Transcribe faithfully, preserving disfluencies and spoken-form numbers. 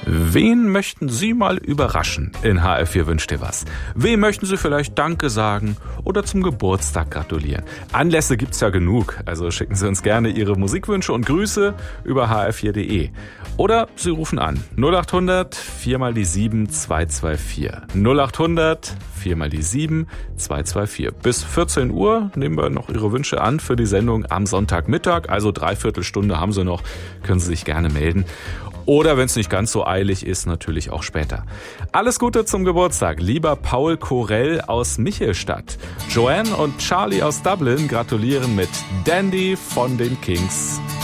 Wen möchten Sie mal überraschen in H R vier wünscht dir was? Wem möchten Sie vielleicht Danke sagen oder zum Geburtstag gratulieren? Anlässe gibt's ja genug, also schicken Sie uns gerne Ihre Musikwünsche und Grüße über h r vier punkt d e. Oder Sie rufen an null acht hundert vier mal die sieben zwei zwei vier. null acht hundert vier mal die sieben zwei zwei vier. Bis vierzehn Uhr nehmen wir noch Ihre Wünsche an für die Sendung am Sonntagmittag, also dreiviertel Stunde haben Sie noch, können Sie sich gerne melden. Oder wenn es nicht ganz so eilig ist, natürlich auch später. Alles Gute zum Geburtstag, lieber Paul Korell aus Michelstadt. Joanne und Charlie aus Dublin gratulieren mit Dandy von den Kings.